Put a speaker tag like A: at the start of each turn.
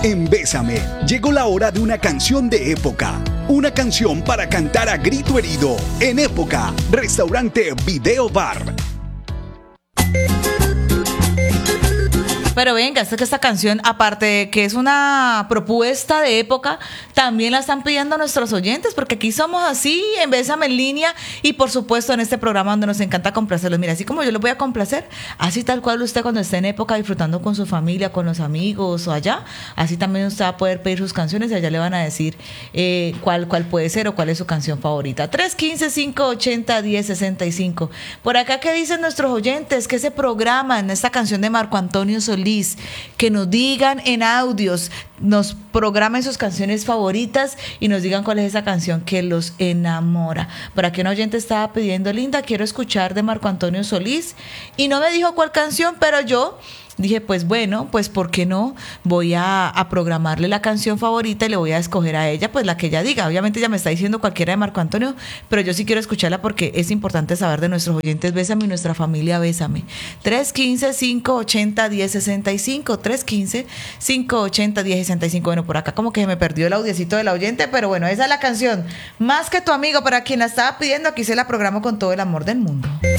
A: En Bésame, llegó la hora de una canción de época. Una canción para cantar a grito herido. En Época, Restaurante Video Bar.
B: Pero venga, es que esta canción, aparte de que es una propuesta de época, también la están pidiendo nuestros oyentes, porque aquí somos así, en Bésame en línea, y por supuesto en este programa donde nos encanta complacerlos. Mira, así como yo los voy a complacer, así tal cual usted cuando esté en época disfrutando con su familia, con los amigos o allá, así también usted va a poder pedir sus canciones y allá le van a decir cuál puede ser o cuál es su canción favorita. 315-580-1065. Por acá, ¿qué dicen nuestros oyentes? ¿Qué se programan? Esta canción de Marco Antonio Solís, que nos digan en audios, nos programen sus canciones favoritas y nos digan cuál es esa canción que los enamora. Por aquí un oyente estaba pidiendo, Linda, quiero escuchar de Marco Antonio Solís, y no me dijo cuál canción, pero yo dije, pues bueno, pues ¿por qué no? Voy a programarle la canción favorita y le voy a escoger a ella, pues la que ella diga. Obviamente ella me está diciendo cualquiera de Marco Antonio, pero yo sí quiero escucharla porque es importante saber de nuestros oyentes. Bésame y nuestra familia Bésame. 315-580-1065. 315-580-1065. Bueno, por acá como que se me perdió el audiecito del oyente, pero bueno, esa es la canción. Más que tu amigo, para quien la estaba pidiendo, aquí se la programo con todo el amor del mundo.